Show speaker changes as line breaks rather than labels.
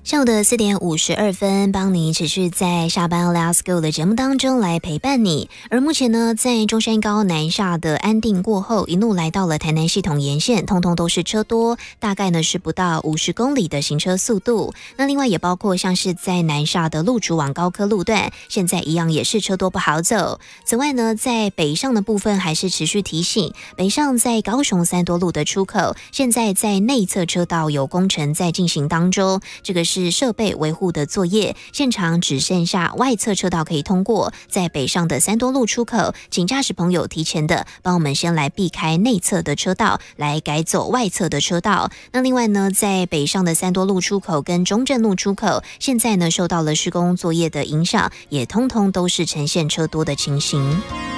下午的4:52，帮你持续在下班 Let's Go 的节目当中来陪伴你。而目前呢，在中山高南下的安定过后，一路来到了台南系统沿线，通通都是车多，大概呢是不到50公里的行车速度。那另外也包括像是在南下的路竹往高科路段，现在一样也是车多不好走。此外呢，在北上的部分还是持续提醒，北上在高雄三多路的出口，现在在内侧车道有工程在进行当中，这个是设备维护的作业，现场只剩下外侧车道可以通过。在北上的三多路出口，请驾驶朋友提前的帮我们先来避开内侧的车道，来改走外侧的车道。那另外呢，在北上的三多路出口跟中正路出口，现在呢受到了施工作业的影响，也通通都是呈现车多的情形。